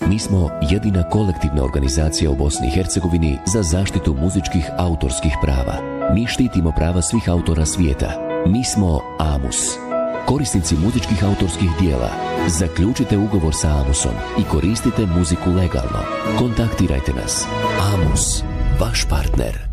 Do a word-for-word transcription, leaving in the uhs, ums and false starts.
Mi smo jedina kolektivna organizacija u Bosni i Hercegovini za zaštitu muzičkih autorskih prava. Mi štitimo prava svih autora svijeta. Mi smo AMUS. Korisnici muzičkih autorskih dijela, zaključite ugovor sa AMUSom i koristite muziku legalno. Kontaktirajte nas. AMUS, vaš partner.